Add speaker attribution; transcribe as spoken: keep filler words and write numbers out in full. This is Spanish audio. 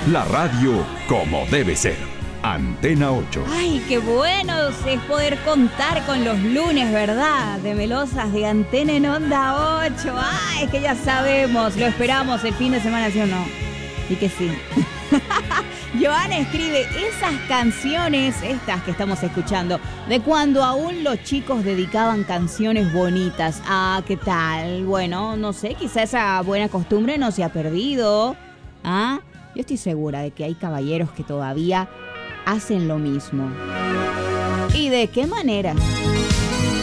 Speaker 1: La radio como debe ser. Antena ocho.
Speaker 2: Ay, qué bueno es poder contar con los lunes, ¿verdad? De Melosas de Antena en Onda ocho. Ay, es que ya sabemos, lo esperamos el fin de semana, ¿sí o no? Y que sí. Joana escribe esas canciones, estas que estamos escuchando, de cuando aún los chicos dedicaban canciones bonitas. Ah, ¿qué tal? Bueno, no sé, quizá esa buena costumbre no se ha perdido. Ah, yo estoy segura de que hay caballeros que todavía hacen lo mismo. ¿Y de qué manera?